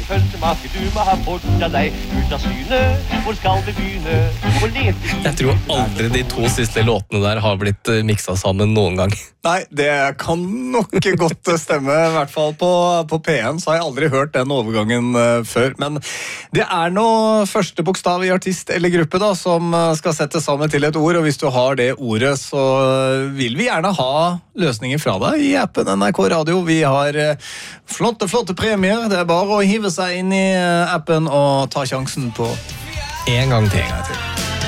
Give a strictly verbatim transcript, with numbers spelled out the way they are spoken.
pølsemake, du må ha forta deg ut av syne. Hvor skal vi begynne å lete i? Jeg tror aldri de to siste låtene der har blitt miksa sammen noen gang. Nei, det kan nok godt stemme. I hvert fall på, på P en så har jeg aldri hørt den overgangen uh, før. Men det er nå første bokstav i artist eller gruppe da, som uh, skal sette sammen til et ord. Og hvis du har det ordet, så vil vi gjerne ha løsninger fra deg i appen N R K Radio. Vi har uh, flotte, flotte premier. Det er bare å hive seg inn i uh, appen og ta sjansen på En gang til. En gang til.